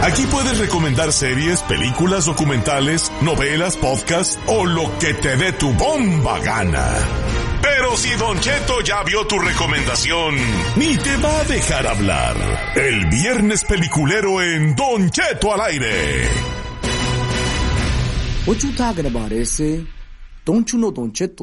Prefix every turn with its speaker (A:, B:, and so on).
A: Aquí puedes recomendar series, películas, documentales, novelas, podcasts o lo que te dé tu bomba gana. Pero si Don Cheto ya vio tu recomendación, ni te va a dejar hablar. El viernes peliculero en Don Cheto al aire.
B: What you talking about, ese? Don't you know Don Cheto